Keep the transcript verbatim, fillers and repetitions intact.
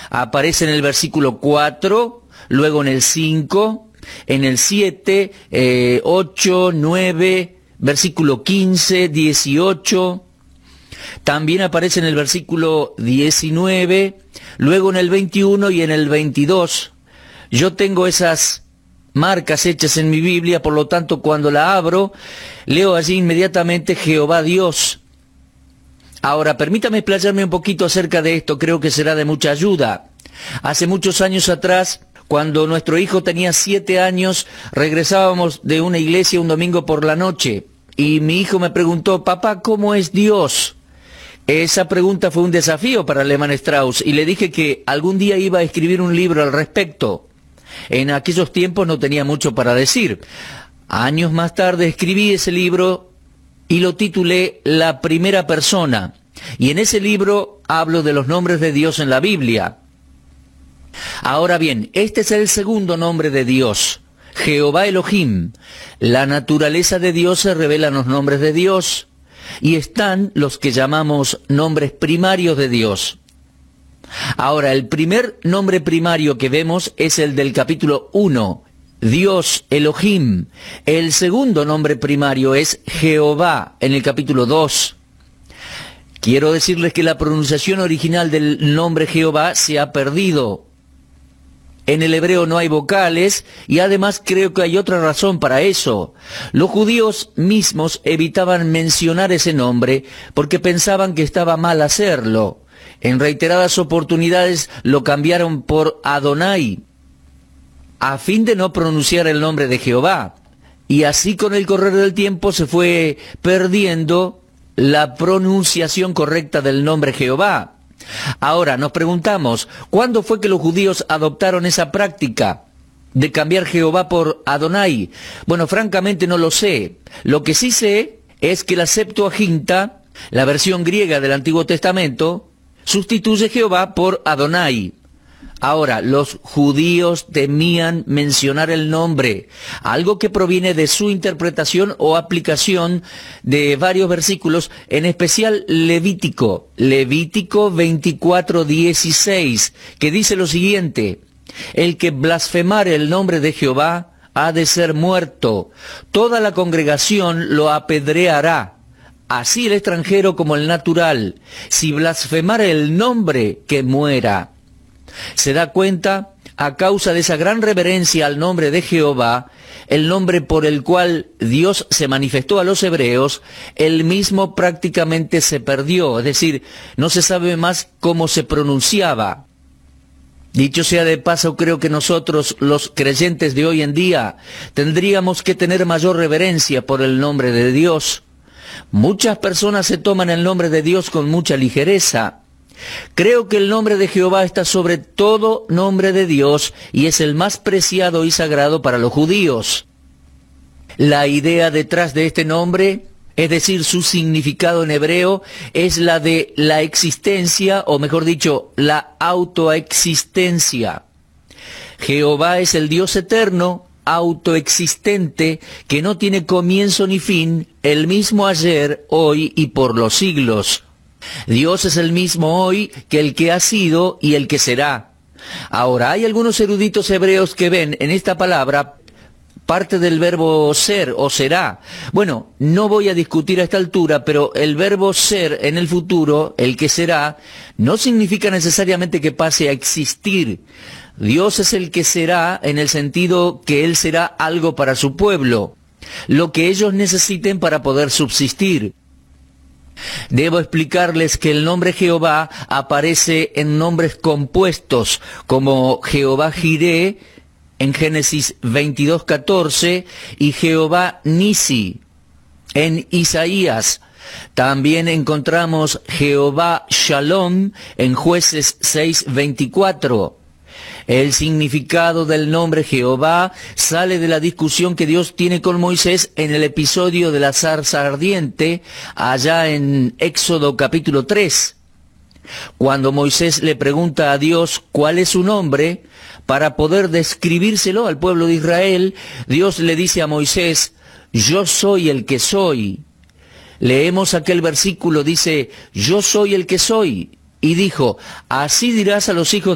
aparece en el versículo cuatro, luego en el cinco, en el siete, eh, ocho, nueve, versículo quince, dieciocho, también aparece en el versículo diecinueve, luego en el veintiuno y en el veintidós. Yo tengo esas marcas hechas en mi Biblia, por lo tanto cuando la abro, leo allí inmediatamente Jehová Dios. Ahora, permítame explayarme un poquito acerca de esto, creo que será de mucha ayuda. Hace muchos años atrás, cuando nuestro hijo tenía siete años, regresábamos de una iglesia un domingo por la noche, y mi hijo me preguntó, papá, ¿cómo es Dios? Esa pregunta fue un desafío para Lehmann Strauss, y le dije que algún día iba a escribir un libro al respecto. En aquellos tiempos no tenía mucho para decir. Años más tarde escribí ese libro y lo titulé La Primera Persona. Y en ese libro hablo de los nombres de Dios en la Biblia. Ahora bien, este es el segundo nombre de Dios, Jehová Elohim. La naturaleza de Dios se revela en los nombres de Dios. Y están los que llamamos nombres primarios de Dios. Ahora, el primer nombre primario que vemos es el del capítulo uno, Dios, Elohim. El segundo nombre primario es Jehová, en el capítulo dos. Quiero decirles que la pronunciación original del nombre Jehová se ha perdido. En el hebreo no hay vocales, y además creo que hay otra razón para eso. Los judíos mismos evitaban mencionar ese nombre porque pensaban que estaba mal hacerlo. En reiteradas oportunidades lo cambiaron por Adonai, a fin de no pronunciar el nombre de Jehová. Y así con el correr del tiempo se fue perdiendo la pronunciación correcta del nombre Jehová. Ahora nos preguntamos, ¿cuándo fue que los judíos adoptaron esa práctica de cambiar Jehová por Adonai? Bueno, francamente no lo sé. Lo que sí sé es que la Septuaginta, la versión griega del Antiguo Testamento, sustituye Jehová por Adonai. Ahora, los judíos temían mencionar el nombre, algo que proviene de su interpretación o aplicación de varios versículos, en especial Levítico, Levítico veinticuatro, dieciséis, que dice lo siguiente: el que blasfemare el nombre de Jehová ha de ser muerto, toda la congregación lo apedreará. Así el extranjero como el natural, si blasfemare el nombre, que muera. Se da cuenta, a causa de esa gran reverencia al nombre de Jehová, el nombre por el cual Dios se manifestó a los hebreos, el mismo prácticamente se perdió, es decir, no se sabe más cómo se pronunciaba. Dicho sea de paso, creo que nosotros, los creyentes de hoy en día, tendríamos que tener mayor reverencia por el nombre de Dios. Muchas personas se toman el nombre de Dios con mucha ligereza. Creo que el nombre de Jehová está sobre todo nombre de Dios y es el más preciado y sagrado para los judíos. La idea detrás de este nombre, es decir, su significado en hebreo, es la de la existencia, o mejor dicho, la autoexistencia. Jehová es el Dios eterno, autoexistente, que no tiene comienzo ni fin, el mismo ayer, hoy y por los siglos. Dios es el mismo hoy que el que ha sido y el que será. Ahora, hay algunos eruditos hebreos que ven en esta palabra parte del verbo ser o será. Bueno, no voy a discutir a esta altura, pero el verbo ser en el futuro, el que será, no significa necesariamente que pase a existir. Dios es el que será en el sentido que Él será algo para su pueblo, lo que ellos necesiten para poder subsistir. Debo explicarles que el nombre Jehová aparece en nombres compuestos, como Jehová Jireh en Génesis veintidós, catorce y Jehová Nisi en Isaías. También encontramos Jehová Shalom en Jueces seis, veinticuatro. El significado del nombre Jehová sale de la discusión que Dios tiene con Moisés en el episodio de la zarza ardiente, allá en Éxodo capítulo tres. Cuando Moisés le pregunta a Dios cuál es su nombre, para poder describírselo al pueblo de Israel, Dios le dice a Moisés, yo soy el que soy. Leemos aquel versículo, dice, yo soy el que soy. Y dijo, así dirás a los hijos